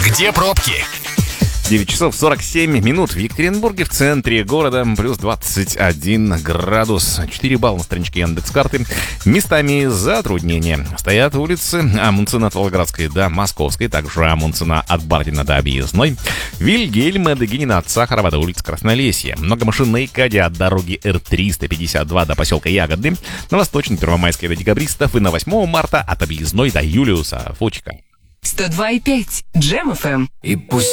Где пробки? 9 часов 47 минут в Екатеринбурге, в центре города, плюс 21 градус. 4 балла на страничке Яндекс.Карты. Местами затруднения. Стоят улицы Амундсена от Волгоградской до Московской, также Амундсена от Бардина до Объездной, Вильгельма Дегинина от Сахарова до улицы Краснолесья. Много машин на ИКАДе от дороги Р-352 до поселка Ягодный, на Восточной Первомайской до Декабристов и на 8 марта от Объездной до Юлиуса Фучика. 102,5 Джем FM. И пусть